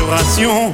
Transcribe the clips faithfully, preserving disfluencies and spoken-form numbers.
adoration.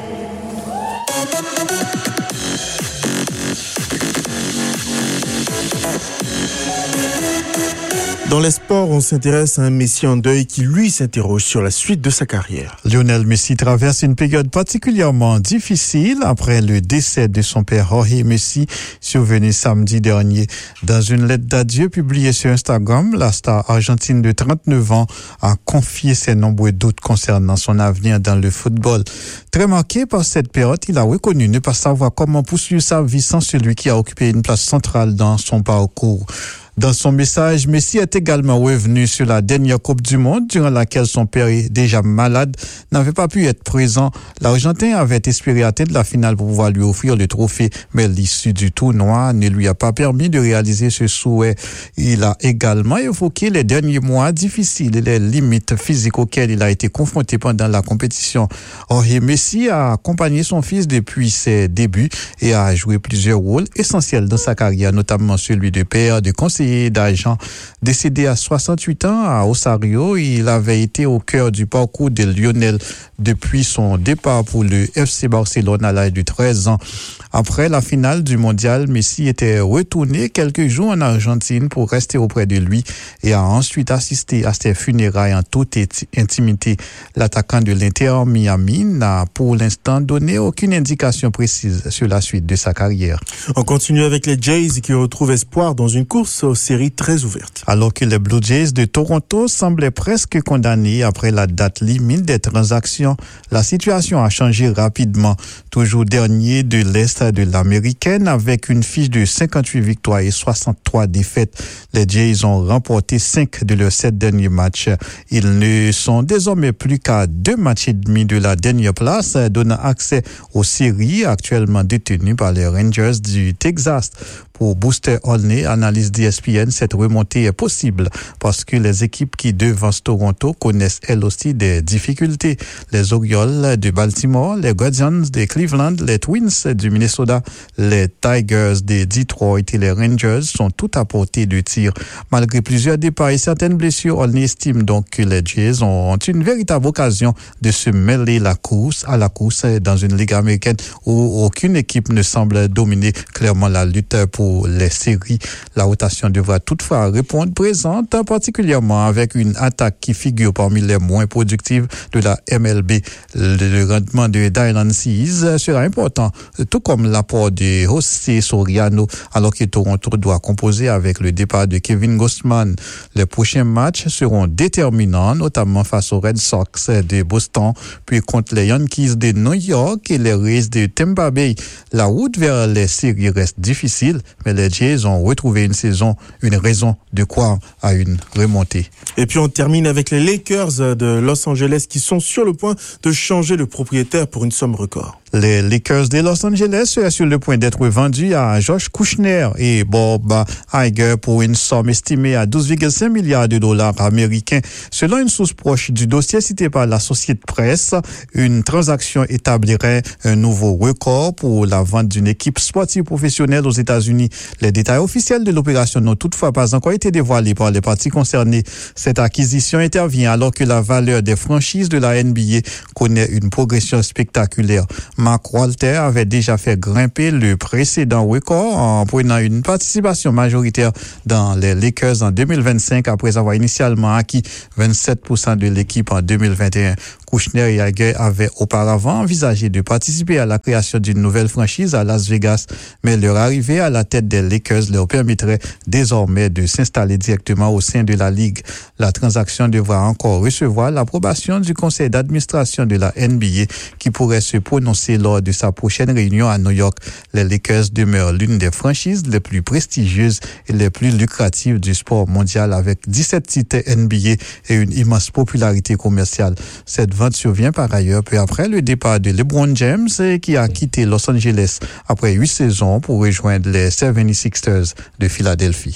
Dans les sports, on s'intéresse à un Messi en deuil qui, lui, s'interroge sur la suite de sa carrière. Lionel Messi traverse une période particulièrement difficile après le décès de son père Jorge Messi, survenu samedi dernier. Dans une lettre d'adieu publiée sur Instagram, la star argentine de trente-neuf ans a confié ses nombreux doutes concernant son avenir dans le football. Très marqué par cette période, il a reconnu ne pas savoir comment poursuivre sa vie sans celui qui a occupé une place centrale dans son parcours. Dans son message, Messi est également revenu sur la dernière Coupe du Monde, durant laquelle son père, déjà malade, n'avait pas pu être présent. L'Argentin avait espéré atteindre la finale pour pouvoir lui offrir le trophée, mais l'issue du tournoi ne lui a pas permis de réaliser ce souhait. Il a également évoqué les derniers mois difficiles et les limites physiques auxquelles il a été confronté pendant la compétition. Jorge Messi a accompagné son fils depuis ses débuts et a joué plusieurs rôles essentiels dans sa carrière, notamment celui de père, de conseiller d'agent. Décédé à soixante-huit ans à Osario, il avait été au cœur du parcours de Lionel depuis son départ pour le F C Barcelone à l'âge de treize ans. Après la finale du mondial, Messi était retourné quelques jours en Argentine pour rester auprès de lui et a ensuite assisté à ses funérailles en toute intimité. L'attaquant de l'Inter Miami n'a pour l'instant donné aucune indication précise sur la suite de sa carrière. On continue avec les Jays qui retrouvent espoir dans une course aux séries très ouvertes. Alors que les Blue Jays de Toronto semblaient presque condamnés après la date limite des transactions, la situation a changé rapidement. Toujours dernier de l'Est de l'Américaine avec une fiche de cinquante-huit victoires et soixante-trois défaites. Les Jays ont remporté cinq de leurs sept derniers matchs. Ils ne sont désormais plus qu'à deux matchs et demi de la dernière place, donnant accès aux séries actuellement détenues par les Rangers du Texas. Pour Booster Olney, analyse d'E S P N, cette remontée est possible parce que les équipes qui devancent Toronto connaissent elles aussi des difficultés. Les Orioles de Baltimore, les Guardians de Cleveland, les Twins du Minnesota, les Tigers de Detroit et les Rangers sont tout à portée de tir. Malgré plusieurs départs et certaines blessures, Olney estime donc que les Jays ont une véritable occasion de se mêler la course à la course dans une ligue américaine où aucune équipe ne semble dominer clairement la lutte pour les séries. La rotation devra toutefois répondre présente, particulièrement avec une attaque qui figure parmi les moins productives de la M L B. Le rendement de Dylan Cease sera important, tout comme l'apport de José Soriano, alors que Toronto doit composer avec le départ de Kevin Gausman. Les prochains matchs seront déterminants, notamment face aux Red Sox de Boston, puis contre les Yankees de New York et les Rays de Tampa Bay. La route vers les séries reste difficile, mais les Jays ont retrouvé une saison, une raison de croire à une remontée. Et puis on termine avec les Lakers de Los Angeles qui sont sur le point de changer de propriétaire pour une somme record. Les Lakers de Los Angeles seraient sur le point d'être vendus à Josh Kushner et Bob Iger pour une somme estimée à douze virgule cinq milliards de dollars américains. Selon une source proche du dossier cité par l'Associated Press, une transaction établirait un nouveau record pour la vente d'une équipe sportive professionnelle aux États-Unis. Les détails officiels de l'opération n'ont toutefois pas encore été dévoilés par les parties concernées. Cette acquisition intervient alors que la valeur des franchises de la N B A connaît une progression spectaculaire. Mark Walter avait déjà fait grimper le précédent record en prenant une participation majoritaire dans les Lakers en deux mille vingt-cinq après avoir initialement acquis vingt-sept pour cent de l'équipe en deux mille vingt et un. Kushner et Iger avaient auparavant envisagé de participer à la création d'une nouvelle franchise à Las Vegas, mais leur arrivée à la tête des Lakers leur permettrait désormais de s'installer directement au sein de la Ligue. La transaction devra encore recevoir l'approbation du conseil d'administration de la N B A qui pourrait se prononcer lors de sa prochaine réunion à New York. Les Lakers demeurent l'une des franchises les plus prestigieuses et les plus lucratives du sport mondial avec dix-sept titres N B A et une immense popularité commerciale. Cette vente survient par ailleurs peu après le départ de LeBron James qui a quitté Los Angeles après huit saisons pour rejoindre les soixante-sixers de Philadelphie.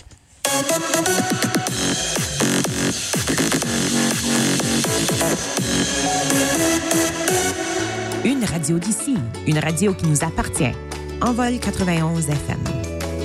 Une radio d'ici, une radio qui nous appartient. Envol quatre-vingt-onze F M.